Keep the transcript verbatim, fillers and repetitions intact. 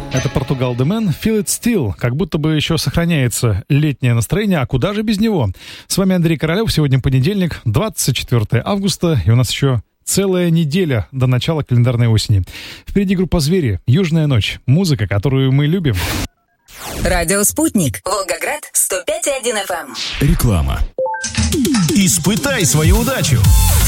Это Portugal The Man, Feel It Still. Как будто бы еще сохраняется летнее настроение, а куда же без него? С вами Андрей Королев. Сегодня понедельник, двадцать четвёртое августа, и у нас еще целая неделя до начала календарной осени. Впереди группа «Звери», «Южная ночь», музыка, которую мы любим. Радио «Спутник», Волгоград, сто пять и один эф эм. Реклама. Испытай свою удачу.